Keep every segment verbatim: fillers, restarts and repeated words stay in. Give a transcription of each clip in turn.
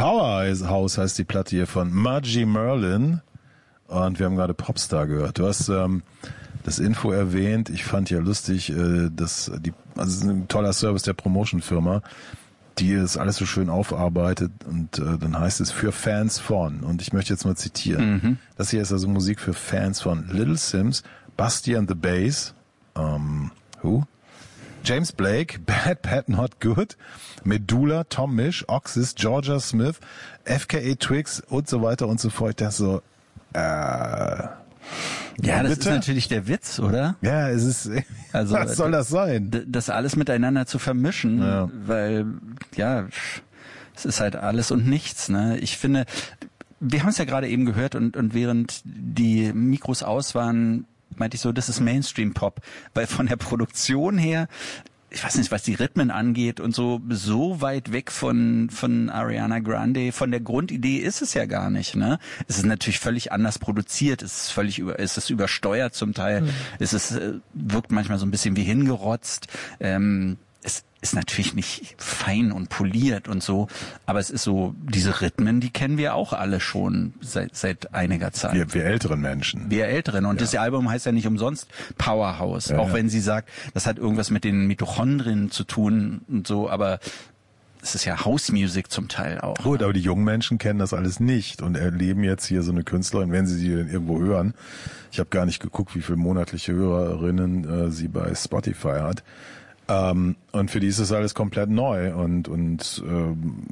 Powerhouse heißt die Platte hier von Margie Merlin. Und wir haben gerade Popstar gehört. Du hast ähm, das Info erwähnt. Ich fand ja lustig, äh, dass die, also es ist ein toller Service der Promotion-Firma, die es alles so schön aufarbeitet. Und äh, dann heißt es für Fans von. Und ich möchte jetzt mal zitieren. Mhm. Das hier ist also Musik für Fans von Little Sims, Busty and the Bass, ähm, who? James Blake, Bad Bad Not Good, Medulla, Tom Misch, Oxys, Georgia Smith, F K A Twigs und so weiter und so fort. Das so, äh, ja, das bitte? Ist natürlich der Witz, oder? Ja, es ist, also, was soll das sein? Das alles miteinander zu vermischen, ja. Weil, ja, es ist halt alles und nichts, ne? Ich finde, wir haben es ja gerade eben gehört und, und während die Mikros aus waren, meinte ich so, das ist Mainstream-Pop, weil von der Produktion her, ich weiß nicht, was die Rhythmen angeht und so, so weit weg von von Ariana Grande, von der Grundidee ist es ja gar nicht, ne? Es ist natürlich völlig anders produziert, es ist völlig über, es ist übersteuert zum Teil, mhm. es ist, äh, wirkt manchmal so ein bisschen wie hingerotzt, ähm, es ist natürlich nicht fein und poliert und so, aber es ist so, diese Rhythmen, die kennen wir auch alle schon seit seit einiger Zeit. Wir, wir älteren Menschen. Wir älteren. Und ja. Das Album heißt ja nicht umsonst Powerhouse, ja, auch ja. wenn sie sagt, das hat irgendwas mit den Mitochondrien zu tun und so, aber es ist ja House Music zum Teil auch. Gut, aber die jungen Menschen kennen das alles nicht und erleben jetzt hier so eine Künstlerin, wenn sie sie denn irgendwo hören. Ich habe gar nicht geguckt, wie viele monatliche Hörerinnen äh, sie bei Spotify hat. Ähm, und für die ist das alles komplett neu und und ähm,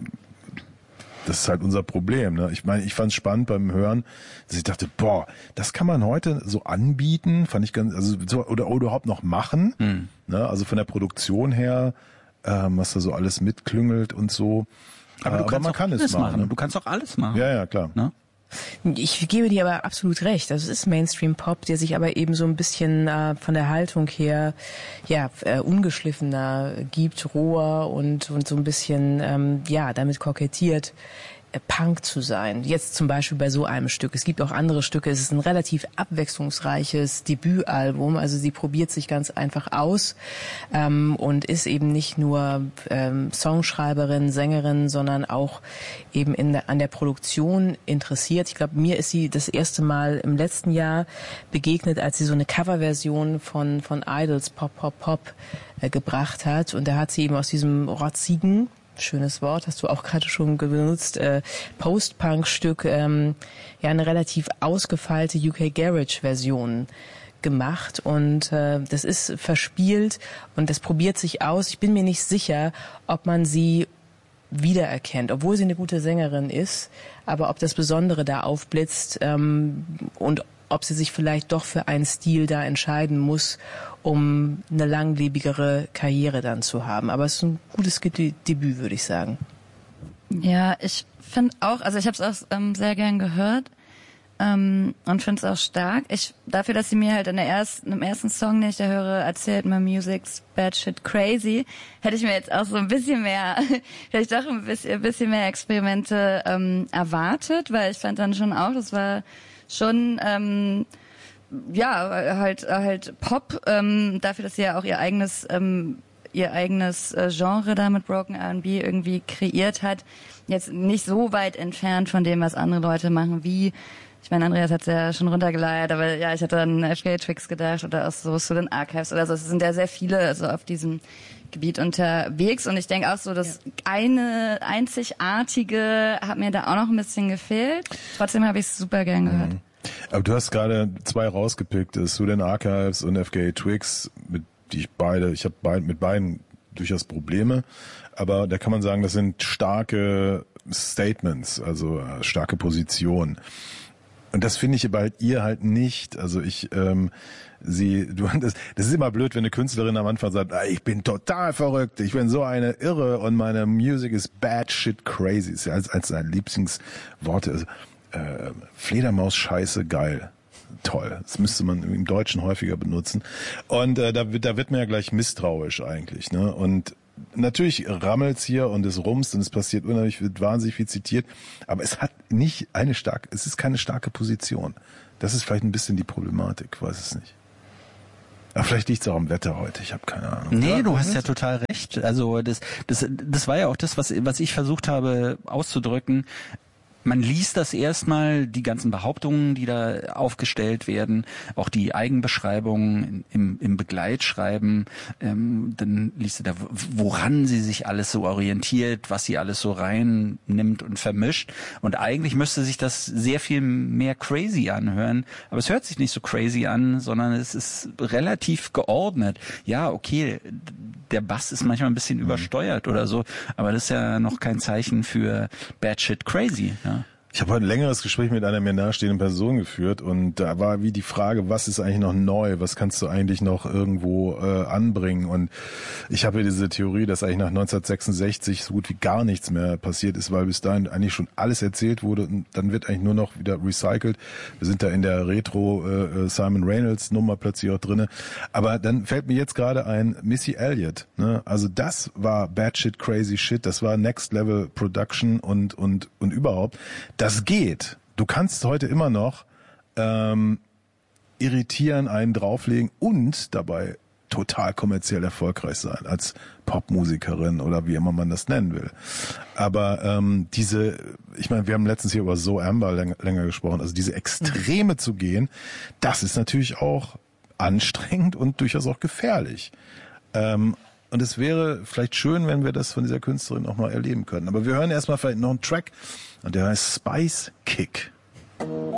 das ist halt unser Problem. Ne? Ich meine, ich fand es spannend beim Hören, dass ich dachte, boah, das kann man heute so anbieten, fand ich ganz, also so, oder, oder überhaupt noch machen. Mhm. Ne? Also von der Produktion her, ähm, was da so alles mitklüngelt und so. Aber, du aber man kann es machen. machen. Du kannst auch alles machen. Ja, ja, klar. Ne? Ich gebe dir aber absolut recht. Also es ist Mainstream-Pop, der sich aber eben so ein bisschen äh, von der Haltung her ja äh, ungeschliffener gibt, roher und und so ein bisschen ähm, ja damit kokettiert, äh, Punk zu sein. Jetzt zum Beispiel bei so einem Stück. Es gibt auch andere Stücke. Es ist ein relativ abwechslungsreiches Debütalbum. Also sie probiert sich ganz einfach aus ähm, und ist eben nicht nur ähm, Songschreiberin, Sängerin, sondern auch eben in der, an der Produktion interessiert. Ich glaube, mir ist sie das erste Mal im letzten Jahr begegnet, als sie so eine Coverversion von von Idols Pop Pop Pop äh, gebracht hat. Und da hat sie eben aus diesem rotzigen, schönes Wort, hast du auch gerade schon benutzt, äh, Post-Punk-Stück, ähm, ja eine relativ ausgefeilte U K Garage-Version gemacht und äh, das ist verspielt und das probiert sich aus. Ich bin mir nicht sicher, ob man sie wiedererkennt, obwohl sie eine gute Sängerin ist, aber ob das Besondere da aufblitzt ähm, und ob sie sich vielleicht doch für einen Stil da entscheiden muss, um eine langlebigere Karriere dann zu haben. Aber es ist ein gutes Ge- Debüt, würde ich sagen. Ja, ich finde auch, also ich habe es auch ähm, sehr gern gehört ähm, und finde es auch stark. Ich dafür, dass sie mir halt in der ersten, im ersten Song, den ich da höre, erzählt, my music's bad shit crazy, hätte ich mir jetzt auch so ein bisschen mehr, vielleicht doch ein bisschen, ein bisschen mehr Experimente ähm, erwartet, weil ich fand dann schon auch, das war schon ähm, ja halt halt Pop ähm, dafür, dass sie ja auch ihr eigenes ähm, ihr eigenes äh, Genre da mit Broken R and B irgendwie kreiert hat, jetzt nicht so weit entfernt von dem, was andere Leute machen, wie, ich meine, Andreas hat's ja schon runtergeleiert, aber ja, ich hatte an F K A Twigs gedacht oder auch so Student Archives oder so. Es sind ja sehr viele so auf diesem Gebiet unterwegs und ich denke auch so, das ja. eine einzigartige hat mir da auch noch ein bisschen gefehlt. Trotzdem habe ich es super gern gehört. Mhm. Aber du hast gerade zwei rausgepickt, Student Archives und F K A Twigs, mit die ich beide, ich habe beid, mit beiden durchaus Probleme, aber da kann man sagen, das sind starke Statements, also starke Positionen. Und das finde ich bei ihr halt nicht. Also ich, ähm, sie, du, das, das ist immer blöd, wenn eine Künstlerin am Anfang sagt, ah, ich bin total verrückt, ich bin so eine Irre und meine Music is bad shit crazy. Ist ja als, als sein Lieblingsworte. Also, äh, Fledermaus-Scheiße, geil. Toll. Das müsste man im Deutschen häufiger benutzen. Und äh, da, da wird man ja gleich misstrauisch eigentlich, ne? Und natürlich rammelt's hier und es rumst und es passiert unheimlich, wird wahnsinnig viel zitiert, aber es hat nicht eine starke, es ist keine starke Position. Das ist vielleicht ein bisschen die Problematik, weiß es nicht. Aber vielleicht liegt es auch am Wetter heute, ich habe keine Ahnung. Nee, ja, du hast ja total recht. Also das, das, das war ja auch das, was, was ich versucht habe auszudrücken. Man liest das erstmal, die ganzen Behauptungen, die da aufgestellt werden, auch die Eigenbeschreibungen im, im Begleitschreiben, ähm, dann liest du da, woran sie sich alles so orientiert, was sie alles so reinnimmt und vermischt. Und eigentlich müsste sich das sehr viel mehr crazy anhören, aber es hört sich nicht so crazy an, sondern es ist relativ geordnet. Ja, okay, der Bass ist manchmal ein bisschen übersteuert oder so, aber das ist ja noch kein Zeichen für bad shit crazy, ja. Ich habe heute ein längeres Gespräch mit einer mir nahestehenden Person geführt und da war wie die Frage, was ist eigentlich noch neu, was kannst du eigentlich noch irgendwo äh, anbringen, und ich habe ja diese Theorie, dass eigentlich nach neunzehnhundertsechsundsechzig so gut wie gar nichts mehr passiert ist, weil bis dahin eigentlich schon alles erzählt wurde und dann wird eigentlich nur noch wieder recycelt. Wir sind da in der Retro äh, Simon Reynolds Nummer plötzlich auch drinne, aber dann fällt mir jetzt gerade ein Missy Elliott, ne? Also das war bad shit crazy shit, das war Next Level Production und und und überhaupt. Das geht. Du kannst heute immer noch ähm, irritieren, einen drauflegen und dabei total kommerziell erfolgreich sein als Popmusikerin oder wie immer man das nennen will. Aber ähm, diese, ich meine, wir haben letztens hier über So Amber länger, länger gesprochen, also diese Extreme zu gehen, das ist natürlich auch anstrengend und durchaus auch gefährlich. Ähm, Und es wäre vielleicht schön, wenn wir das von dieser Künstlerin auch mal erleben können. Aber wir hören erstmal vielleicht noch einen Track, und der heißt Spice Kick.